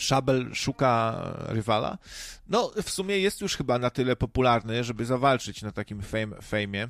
Szabel szuka rywala. No, w sumie jest już chyba na tyle popularny, żeby zawalczyć na takim fejmie.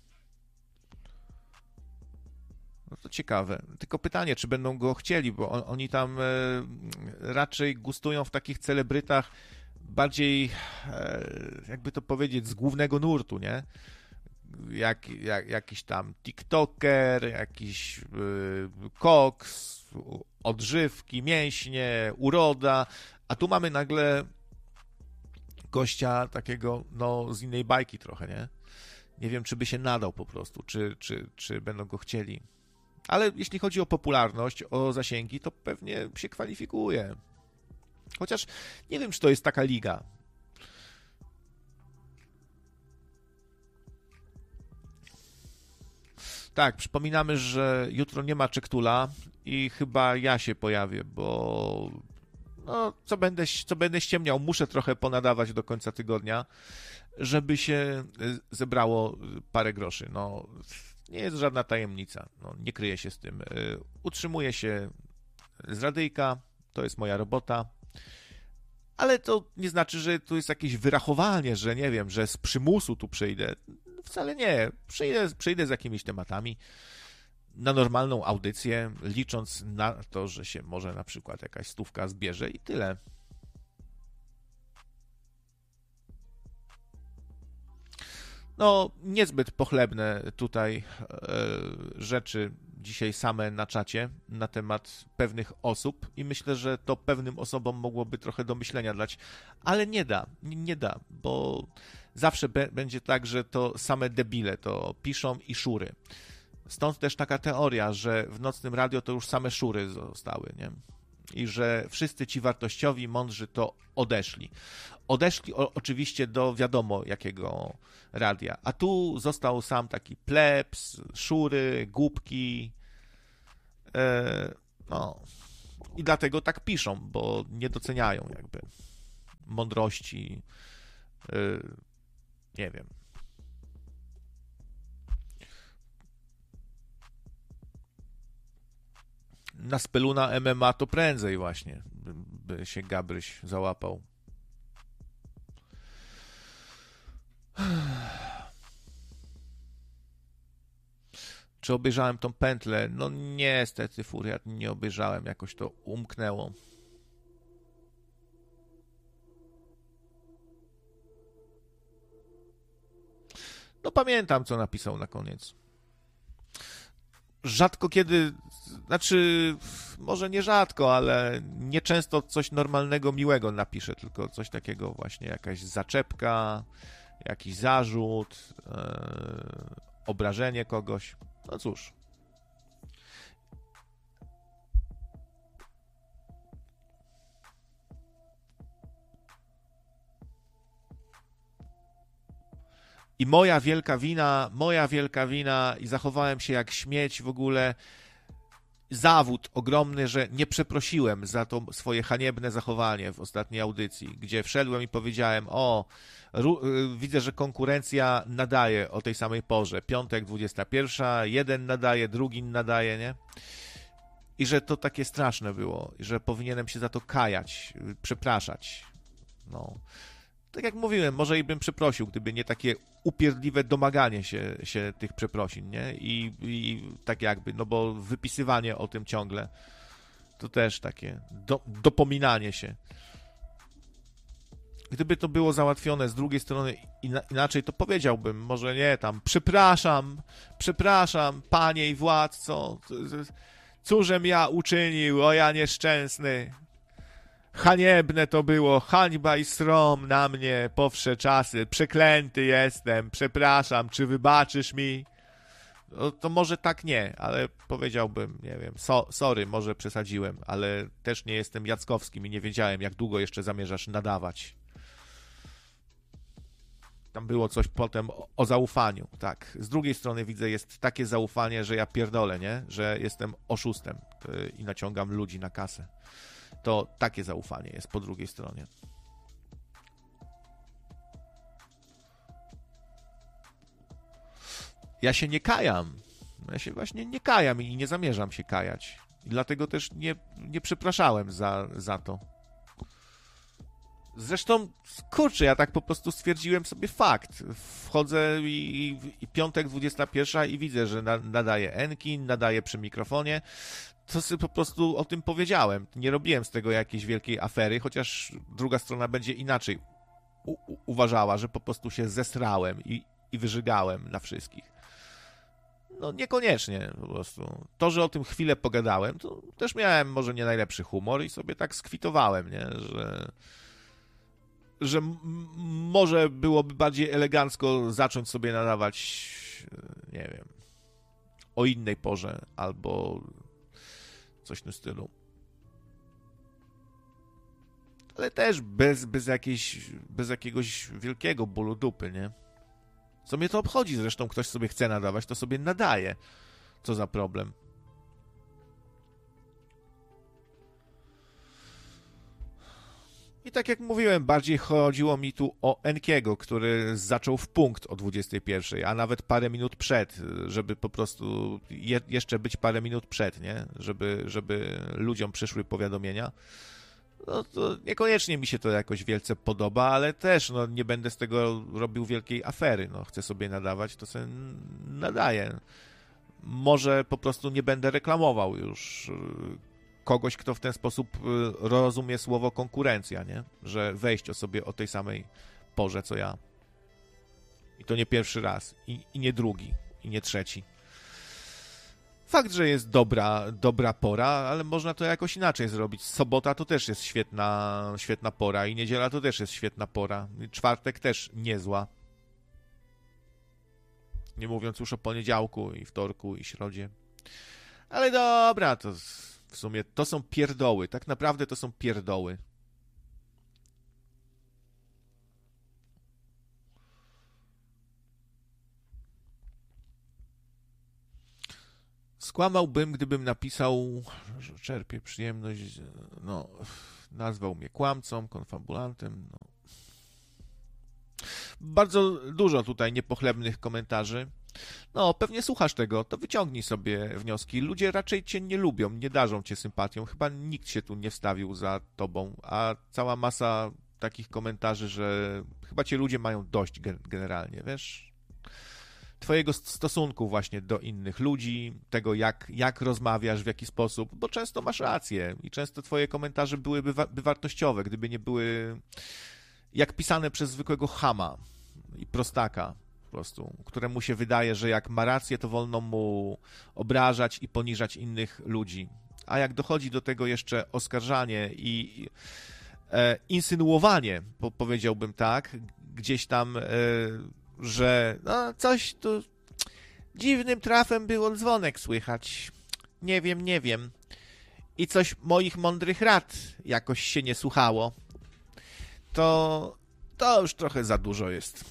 No to ciekawe. Tylko pytanie, czy będą go chcieli, bo oni tam raczej gustują w takich celebrytach bardziej, jakby to powiedzieć, z głównego nurtu, nie? Jakiś tam TikToker, jakiś koks, odżywki, mięśnie, uroda, a tu mamy nagle gościa takiego, no, z innej bajki trochę, nie? Nie wiem, czy by się nadał po prostu, czy będą go chcieli. Ale jeśli chodzi o popularność, o zasięgi, to pewnie się kwalifikuje. Chociaż nie wiem, czy to jest taka liga. Tak, przypominamy, że jutro nie ma Czektula i chyba ja się pojawię, bo no, co będę ściemniał, muszę trochę ponadawać do końca tygodnia, żeby się zebrało parę groszy. No, nie jest żadna tajemnica, no, nie kryję się z tym. Utrzymuję się z radyjka, to jest moja robota, ale to nie znaczy, że tu jest jakieś wyrachowanie, że nie wiem, że z przymusu tu przyjdę. Wcale nie. Przyjdę z jakimiś tematami na normalną audycję, licząc na to, że się może na przykład jakaś stówka zbierze i tyle. No, niezbyt pochlebne tutaj rzeczy dzisiaj same na czacie na temat pewnych osób i myślę, że to pewnym osobom mogłoby trochę do myślenia dać, ale nie da, bo zawsze będzie tak, że to same debile to piszą i szury. Stąd też taka teoria, że w Nocnym Radio to już same szury zostały, nie? I że wszyscy ci wartościowi, mądrzy to odeszli. Odeszli oczywiście do wiadomo jakiego radia, a tu został sam taki plebs, szury, głupki, no i dlatego tak piszą, bo nie doceniają jakby mądrości, nie wiem. Na speluna MMA to prędzej właśnie by się Gabryś załapał. Czy obejrzałem tą pętlę? No niestety, Furiat, nie obejrzałem, jakoś to umknęło. No pamiętam, co napisał na koniec. Rzadko kiedy, znaczy może nie rzadko, ale nieczęsto coś normalnego, miłego napiszę, tylko coś takiego właśnie, jakaś zaczepka, jakiś zarzut, obrażenie kogoś. No cóż. I moja wielka wina i zachowałem się jak śmieć w ogóle. Zawód ogromny, że nie przeprosiłem za to swoje haniebne zachowanie w ostatniej audycji, gdzie wszedłem i powiedziałem, widzę, że konkurencja nadaje o tej samej porze. Piątek, 21, jeden nadaje, drugi nadaje, nie? I że to takie straszne było, i że powinienem się za to kajać, przepraszać. No. Tak jak mówiłem, może i bym przeprosił, gdyby nie takie upierdliwe domaganie się tych przeprosin, nie? I tak jakby, no bo wypisywanie o tym ciągle, to też takie dopominanie się. Gdyby to było załatwione z drugiej strony inaczej, to powiedziałbym, może nie, tam, przepraszam, panie i władco, cóżem ja uczynił, o ja nieszczęsny. Haniebne to było, hańba i srom na mnie powsze czasy, przeklęty jestem, przepraszam, czy wybaczysz mi? No, to może tak nie, ale powiedziałbym, nie wiem, sorry, może przesadziłem, ale też nie jestem Jackowskim i nie wiedziałem, jak długo jeszcze zamierzasz nadawać. Tam było coś potem o zaufaniu, tak. Z drugiej strony widzę, jest takie zaufanie, że ja pierdolę, nie? Że jestem oszustem i naciągam ludzi na kasę. To takie zaufanie jest po drugiej stronie. Ja się nie kajam. Ja się właśnie nie kajam i nie zamierzam się kajać. I dlatego też nie przepraszałem za to. Zresztą, kurczę, ja tak po prostu stwierdziłem sobie fakt. Wchodzę i piątek 21 i widzę, że nadaje Enkin, nadaje przy mikrofonie. To sobie po prostu o tym powiedziałem. Nie robiłem z tego jakiejś wielkiej afery, chociaż druga strona będzie inaczej uważała, że po prostu się zesrałem i wyżygałem na wszystkich. No niekoniecznie po prostu. To, że o tym chwilę pogadałem, to też miałem może nie najlepszy humor i sobie tak skwitowałem, nie? Że może byłoby bardziej elegancko zacząć sobie nadawać, nie wiem, o innej porze albo coś w tym stylu. Ale też bez jakiegoś wielkiego bólu dupy, nie? Co mnie to obchodzi? Zresztą ktoś sobie chce nadawać, to sobie nadaje. Co za problem? I tak jak mówiłem, bardziej chodziło mi tu o Enkiego, który zaczął w punkt o 21, a nawet parę minut przed, żeby po prostu jeszcze być parę minut przed, nie? Żeby ludziom przyszły powiadomienia. No to niekoniecznie mi się to jakoś wielce podoba, ale też no, nie będę z tego robił wielkiej afery. No, chcę sobie nadawać, to sobie nadaję. Może po prostu nie będę reklamował już kogoś, kto w ten sposób rozumie słowo konkurencja, nie? Że wejść o sobie o tej samej porze, co ja. I to nie pierwszy raz, i nie drugi, i nie trzeci. Fakt, że jest dobra pora, ale można to jakoś inaczej zrobić. Sobota to też jest świetna pora i niedziela to też jest świetna pora. I czwartek też niezła. Nie mówiąc już o poniedziałku i wtorku i środzie. Ale dobra, to w sumie to są pierdoły. Tak naprawdę to są pierdoły. Skłamałbym, gdybym napisał, że czerpię przyjemność, no, nazwał mnie kłamcą, konfabulantem, no. Bardzo dużo tutaj niepochlebnych komentarzy. No, pewnie słuchasz tego, to wyciągnij sobie wnioski. Ludzie raczej cię nie lubią, nie darzą cię sympatią. Chyba nikt się tu nie wstawił za tobą, a cała masa takich komentarzy, że chyba cię ludzie mają dość generalnie, wiesz? Twojego stosunku właśnie do innych ludzi, tego jak rozmawiasz, w jaki sposób, bo często masz rację i często twoje komentarze byłyby wartościowe, gdyby nie były jak pisane przez zwykłego chama i prostaka po prostu, któremu się wydaje, że jak ma rację, to wolno mu obrażać i poniżać innych ludzi. A jak dochodzi do tego jeszcze oskarżanie i insynuowanie, powiedziałbym tak, gdzieś tam że no coś tu dziwnym trafem było dzwonek słychać. Nie wiem. I coś moich mądrych rad jakoś się nie słuchało. To już trochę za dużo jest.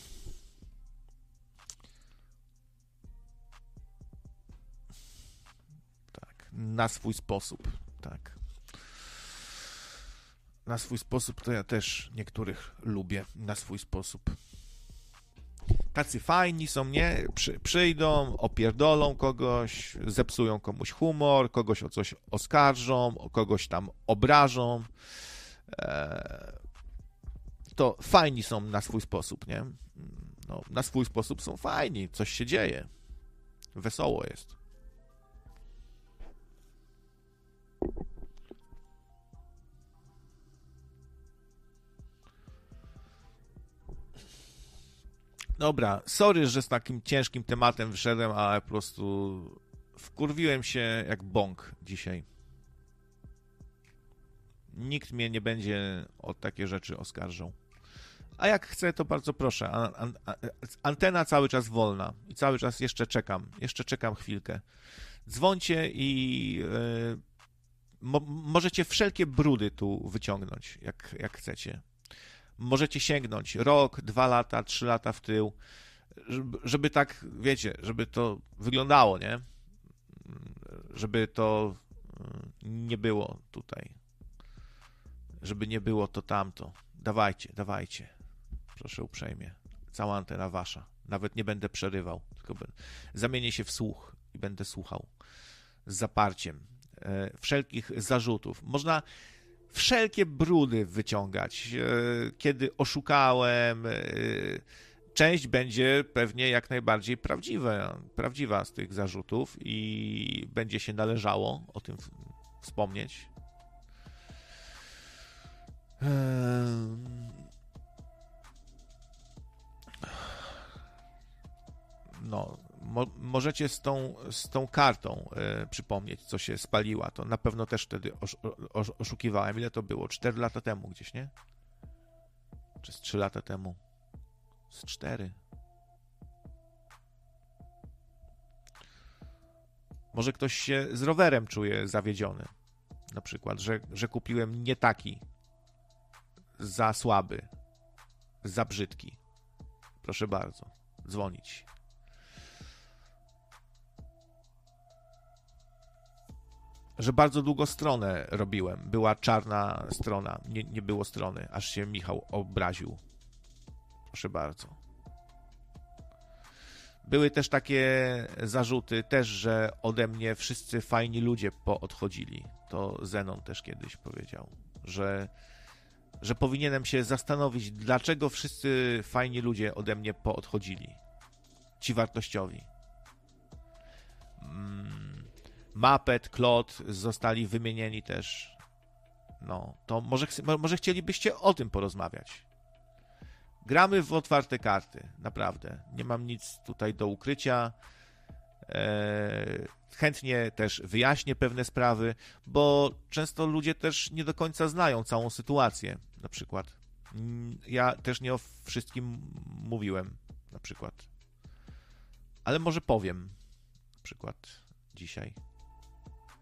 Tak, na swój sposób, tak. Na swój sposób to ja też niektórych lubię, na swój sposób. Tacy fajni są, nie? Przyjdą, opierdolą kogoś, zepsują komuś humor, kogoś o coś oskarżą, o kogoś tam obrażą. To fajni są na swój sposób, nie? No, na swój sposób są fajni, coś się dzieje. Wesoło jest. Dobra, sorry, że z takim ciężkim tematem wyszedłem, ale po prostu wkurwiłem się jak bąk dzisiaj. Nikt mnie nie będzie o takie rzeczy oskarżał. A jak chcę, to bardzo proszę. Antena cały czas wolna i cały czas jeszcze czekam chwilkę. Dzwońcie i możecie wszelkie brudy tu wyciągnąć, jak chcecie. Możecie sięgnąć rok, 2 lata, 3 lata w tył, żeby tak, wiecie, żeby to wyglądało, nie? Żeby to nie było tutaj. Żeby nie było to tamto. Dawajcie. Proszę uprzejmie. Cała antena wasza. Nawet nie będę przerywał, tylko zamienię się w słuch i będę słuchał z zaparciem wszelkich zarzutów. Można wszelkie brudy wyciągać. Kiedy oszukałem, część będzie pewnie jak najbardziej prawdziwa z tych zarzutów i będzie się należało o tym wspomnieć. No, możecie z tą kartą przypomnieć, co się spaliła. To na pewno też wtedy oszukiwałem. Ile to było? 4 lata temu gdzieś, nie? Czy z 3 lata temu? Z 4. Może ktoś się z rowerem czuje zawiedziony. Na przykład, że kupiłem nie taki. Za słaby. Za brzydki. Proszę bardzo. Dzwonić. Że bardzo długo stronę robiłem. Była czarna strona. Nie było strony. Aż się Michał obraził. Proszę bardzo. Były też takie zarzuty, też, że ode mnie wszyscy fajni ludzie poodchodzili. To Zenon też kiedyś powiedział, że powinienem się zastanowić, dlaczego wszyscy fajni ludzie ode mnie poodchodzili. Ci wartościowi. Muppet, Klot zostali wymienieni też. No, to może chcielibyście o tym porozmawiać. Gramy w otwarte karty, naprawdę. Nie mam nic tutaj do ukrycia. Chętnie też wyjaśnię pewne sprawy, bo często ludzie też nie do końca znają całą sytuację, na przykład. Ja też nie o wszystkim mówiłem, na przykład. Ale może powiem, na przykład dzisiaj.